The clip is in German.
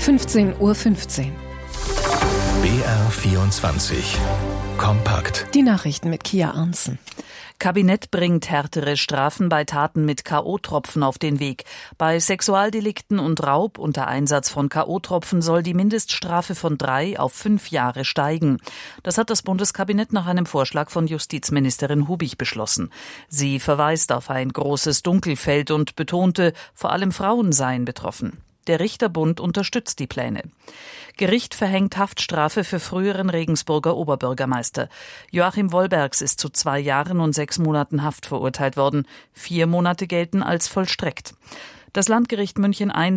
15:15 Uhr. BR24 Kompakt. Die Nachrichten mit Kia Arntzen. Kabinett bringt härtere Strafen bei Taten mit K.O.-Tropfen auf den Weg. Bei Sexualdelikten und Raub unter Einsatz von K.O.-Tropfen soll die Mindeststrafe von 3 auf 5 Jahre steigen. Das hat das Bundeskabinett nach einem Vorschlag von Justizministerin Hubich beschlossen. Sie verweist auf ein großes Dunkelfeld und betonte, vor allem Frauen seien betroffen. Der Richterbund unterstützt die Pläne. Gericht verhängt Haftstrafe für früheren Regensburger Oberbürgermeister. Joachim Wollbergs ist zu 2 Jahren und 6 Monaten Haft verurteilt worden. 4 Monate gelten als vollstreckt. Das Landgericht München I